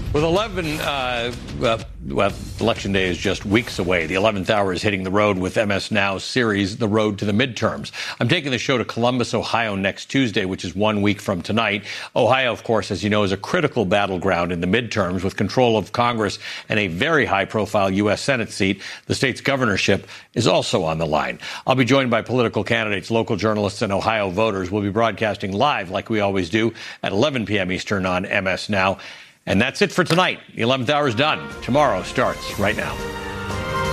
With 11, Election Day is just weeks away. The 11th hour is hitting the road with MS Now's series, The Road to the Midterms. I'm taking the show to Columbus, Ohio next Tuesday, which is 1 week from tonight. Ohio, of course, as you know, is a critical battleground in the midterms with control of Congress and a very high-profile U.S. Senate seat. The state's governorship is also on the line. I'll be joined by political candidates, local journalists, and Ohio voters. We'll be broadcasting live, like we always do, at 11 p.m. Eastern on MS Now. And that's it for tonight. The 11th hour is done. Tomorrow starts right now.